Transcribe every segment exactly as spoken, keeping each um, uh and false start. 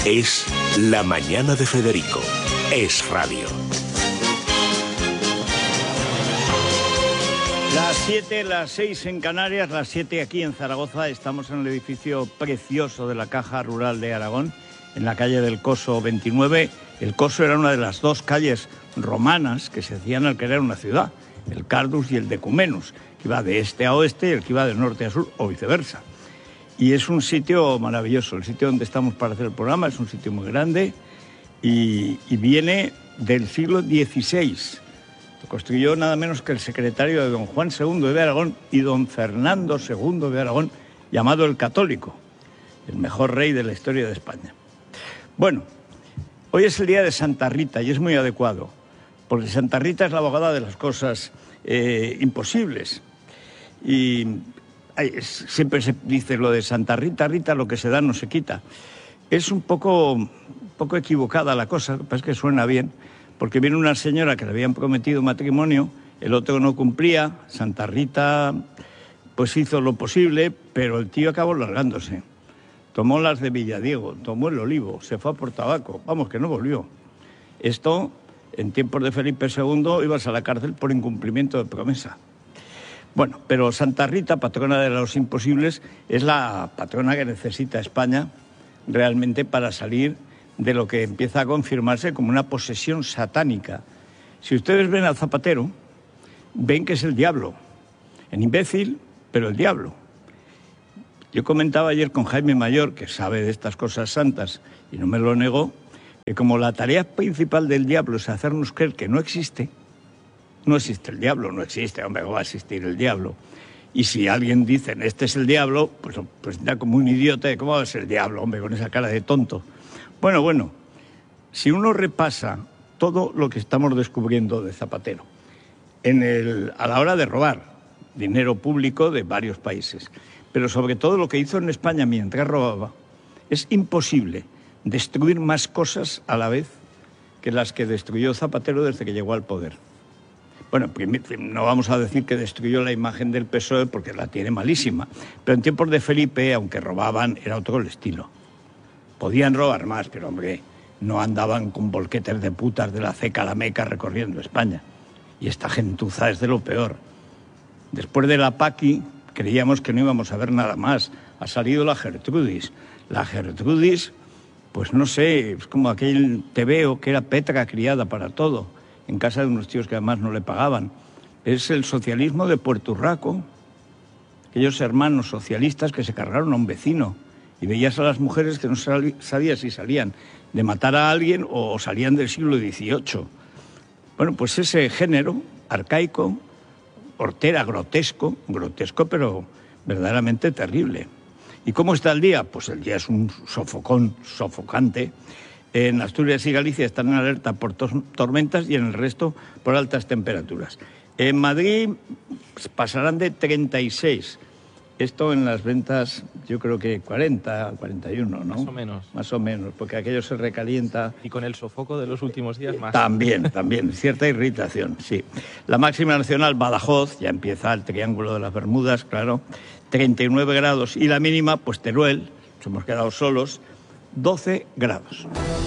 Es La Mañana de Federico. Es radio. Las siete, las seis en Canarias, las siete aquí en Zaragoza. Estamos en el edificio precioso de la Caja Rural de Aragón, en la calle del Coso veintinueve. El Coso era una de las dos calles romanas que se hacían al crear una ciudad, el Cardus y el Decumenus, que iba de este a oeste y el que iba de norte a sur, o viceversa. Y es un sitio maravilloso, el sitio donde estamos para hacer el programa, es un sitio muy grande y, y viene del siglo dieciséis. Lo construyó nada menos que el secretario de don Juan segundo de Aragón y don Fernando segundo de Aragón, llamado el Católico, el mejor rey de la historia de España. Bueno, hoy es el día de Santa Rita y es muy adecuado, porque Santa Rita es la abogada de las cosas eh, imposibles. Y ay, es, siempre se dice lo de Santa Rita, Rita, lo que se da no se quita. Es un poco, un poco equivocada la cosa, lo que pasa es que suena bien, porque viene una señora que le habían prometido matrimonio, el otro no cumplía, Santa Rita pues hizo lo posible, pero el tío acabó largándose. Tomó las de Villadiego, tomó el olivo, se fue a por tabaco, vamos, que no volvió. Esto, en tiempos de Felipe segundo, ibas a la cárcel por incumplimiento de promesa. Bueno, pero Santa Rita, patrona de los imposibles, es la patrona que necesita España realmente para salir de lo que empieza a confirmarse como una posesión satánica. Si ustedes ven al Zapatero, ven que es el diablo. En imbécil, pero el diablo. Yo comentaba ayer con Jaime Mayor, que sabe de estas cosas santas, y no me lo negó, que como la tarea principal del diablo es hacernos creer que no existe, no existe el diablo, no existe, hombre, ¿cómo va a existir el diablo? Y si alguien dice, este es el diablo, pues, pues da como un idiota de cómo va a ser el diablo, hombre, con esa cara de tonto. Bueno, bueno, si uno repasa todo lo que estamos descubriendo de Zapatero, en el, a la hora de robar dinero público de varios países, pero sobre todo lo que hizo en España mientras robaba, es imposible destruir más cosas a la vez que las que destruyó Zapatero desde que llegó al poder. Bueno, no vamos a decir que destruyó la imagen del P S O E porque la tiene malísima, pero en tiempos de Felipe, aunque robaban, era otro el estilo. Podían robar más, pero hombre, no andaban con volquetes de putas de la ceca a la Meca recorriendo España. Y esta gentuza es de lo peor. Después de la Paqui, creíamos que no íbamos a ver nada más. Ha salido la Gertrudis. La Gertrudis, pues no sé, es como aquel tebeo que era Petra criada para todo, en casa de unos tíos que además no le pagaban. Es el socialismo de Puerto Urraco, aquellos hermanos socialistas que se cargaron a un vecino. Y veías a las mujeres que no sabías si salían de matar a alguien o salían del siglo dieciocho. Bueno, pues ese género arcaico, hortera, grotesco, grotesco pero verdaderamente terrible. ¿Y cómo está el día? Pues el día es un sofocón, sofocante. En Asturias y Galicia están en alerta por tormentas y en el resto por altas temperaturas. En Madrid pasarán de treinta y seis. Esto en las ventas, yo creo que cuarenta, cuarenta y uno, ¿no? Más o menos. Más o menos, porque aquello se recalienta. Y con el sofoco de los últimos días más. También, también, cierta irritación, sí. La máxima nacional, Badajoz, ya empieza el Triángulo de las Bermudas, claro, treinta y nueve grados. Y la mínima, pues Teruel, nos hemos quedado solos, doce grados.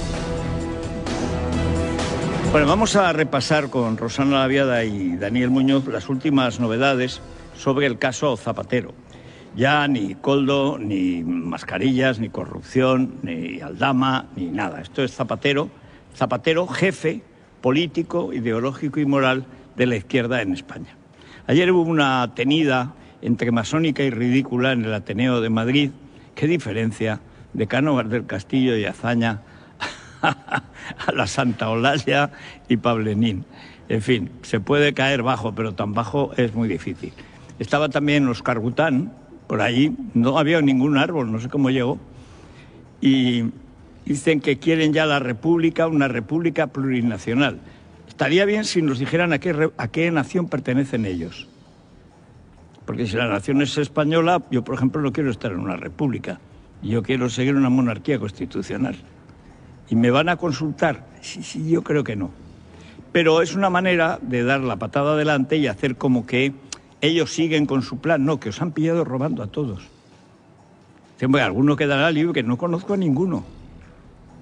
Bueno, vamos a repasar con Rosana Laviada y Daniel Muñoz las últimas novedades sobre el caso Zapatero. Ya ni Coldo, ni mascarillas, ni corrupción, ni Aldama, ni nada. Esto es Zapatero, Zapatero jefe político, ideológico y moral de la izquierda en España. Ayer hubo una tenida entre masónica y ridícula en el Ateneo de Madrid. ¿Qué diferencia de Cánovas del Castillo y Azaña a la Santa Olalla y Pablenín? En fin, se puede caer bajo, pero tan bajo es muy difícil. Estaba también Óscar Bután. Por allí no había ningún árbol, no sé cómo llegó. Y dicen que quieren ya la república, una república plurinacional. Estaría bien si nos dijeran a qué, a qué nación pertenecen ellos. Porque si la nación es española, yo por ejemplo no quiero estar en una república. Yo quiero seguir una monarquía constitucional. ¿Y me van a consultar? Sí, sí, yo creo que no. Pero es una manera de dar la patada adelante y hacer como que ellos siguen con su plan. No, que os han pillado robando a todos. Dicen, bueno, alguno quedará libre, que no conozco a ninguno.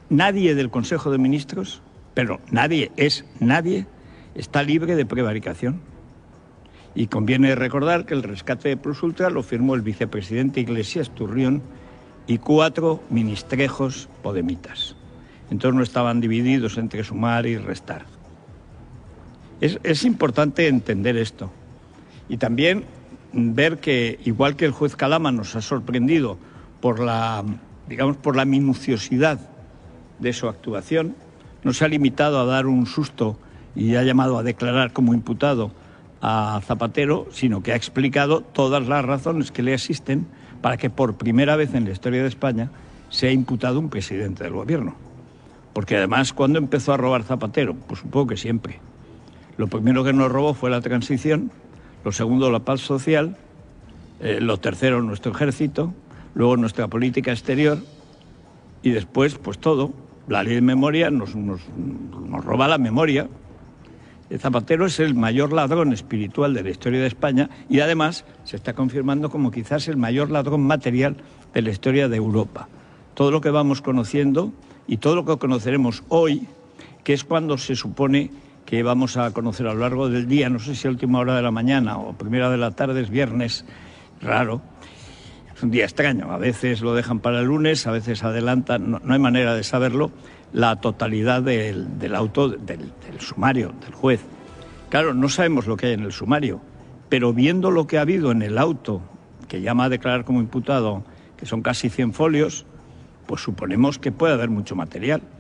nadie del Consejo de Ministros, pero nadie es nadie, está libre de prevaricación. Y conviene recordar que el rescate de Plus Ultra lo firmó el vicepresidente Iglesias Turrión y cuatro ministrejos podemitas. Entonces no estaban divididos entre sumar y restar. Es, es importante entender esto. Y también ver que, igual que el juez Calama nos ha sorprendido por la, digamos, por la minuciosidad de su actuación, no se ha limitado a dar un susto y ha llamado a declarar como imputado a Zapatero, sino que ha explicado todas las razones que le asisten para que por primera vez en la historia de España sea imputado un presidente del gobierno. Porque además, ¿cuándo empezó a robar Zapatero? Pues supongo que siempre. Lo primero que nos robó fue la transición, lo segundo la paz social, eh, lo tercero nuestro ejército, luego nuestra política exterior y después pues todo. La ley de memoria nos, nos, nos roba la memoria. Zapatero es el mayor ladrón espiritual de la historia de España y además se está confirmando como quizás el mayor ladrón material de la historia de Europa. Todo lo que vamos conociendo y todo lo que conoceremos hoy, que es cuando se supone que vamos a conocer a lo largo del día, no sé si a última hora de la mañana o primera de la tarde, es viernes, raro, es un día extraño, a veces lo dejan para el lunes, a veces adelantan, no, no hay manera de saberlo, la totalidad del, del auto, del, del sumario, del juez. Claro, no sabemos lo que hay en el sumario, pero viendo lo que ha habido en el auto, que llama a declarar como imputado, que son casi cien folios, pues suponemos que puede haber mucho material.